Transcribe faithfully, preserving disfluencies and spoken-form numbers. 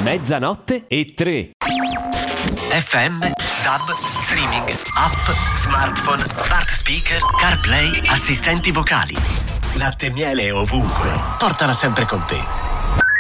Mezzanotte e tre. F M, D A B, streaming, app, smartphone, smart speaker, CarPlay, assistenti vocali. Latte e miele ovunque. Portala sempre con te.